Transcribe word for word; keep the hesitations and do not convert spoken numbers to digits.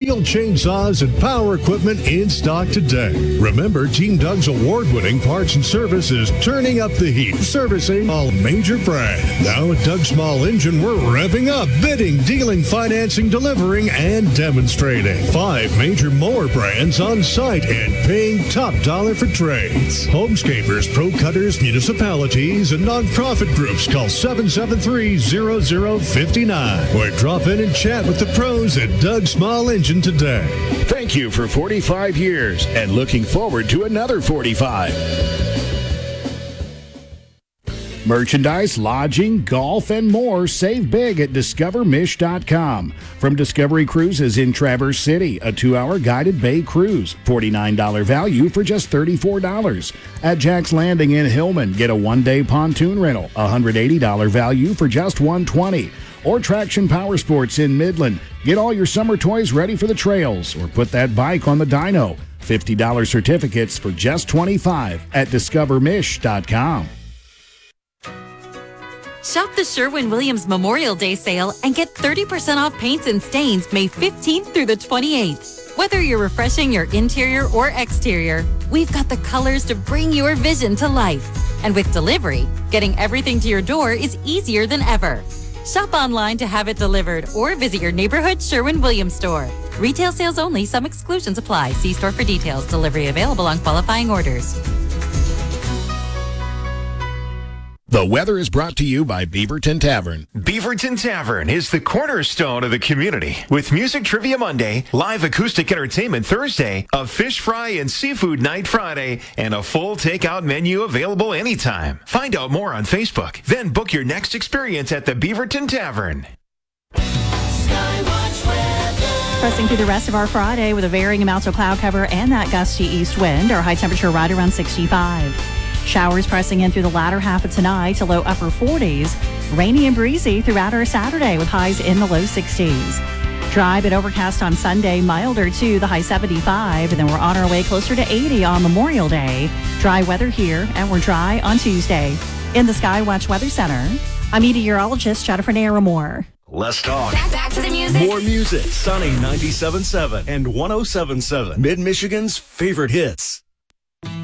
Stihl chainsaws and power equipment in stock today. Remember, Team Doug's award-winning parts and service is turning up the heat, servicing all major brands. Now at Doug Small Engine, we're revving up, bidding, dealing, financing, delivering, and demonstrating. Five major mower brands on site and paying top dollar for trades. Homescapers, pro cutters, municipalities, and nonprofit groups. Call seven seven three, zero zero five nine or drop in and chat with the pros at Doug Small Engine today. Thank you for forty-five years and looking forward to another forty-five. Merchandise, lodging, golf, and more. Save big at discover mish dot com. From Discovery Cruises in Traverse City, a two-hour guided bay cruise, forty-nine dollars value for just thirty-four dollars. At Jack's Landing in Hillman, get a one-day pontoon rental, one hundred eighty dollars value for just one hundred twenty dollars. Or Traction Power Sports in Midland. Get all your summer toys ready for the trails, or put that bike on the dyno. fifty dollars certificates for just twenty-five dollars at discover mish dot com. Shop the Sherwin-Williams Memorial Day sale and get thirty percent off paints and stains May fifteenth through the twenty-eighth. Whether you're refreshing your interior or exterior, we've got the colors to bring your vision to life. And with delivery, getting everything to your door is easier than ever. Shop online to have it delivered or visit your neighborhood Sherwin-Williams store. Retail sales only. Some exclusions apply. See store for details. Delivery available on qualifying orders. The weather is brought to you by Beaverton Tavern. Beaverton Tavern is the cornerstone of the community. With Music Trivia Monday, live acoustic entertainment Thursday, a fish fry and seafood night Friday, and a full takeout menu available anytime. Find out more on Facebook. Then book your next experience at the Beaverton Tavern. Pressing through the rest of our Friday with a varying amounts of cloud cover and that gusty east wind. Our high temperature right around sixty-five. Showers pressing in through the latter half of tonight to low upper forties. Rainy and breezy throughout our Saturday with highs in the low sixties. Dry but overcast on Sunday, milder too, the high seventy-five. And then we're on our way closer to eighty on Memorial Day. Dry weather here, and we're dry on Tuesday. In the Skywatch Weather Center, I'm meteorologist Jennifer Naramore. Let's talk. Back, back to the music. More music. Sunny ninety-seven point seven and one oh seven point seven. Mid-Michigan's favorite hits.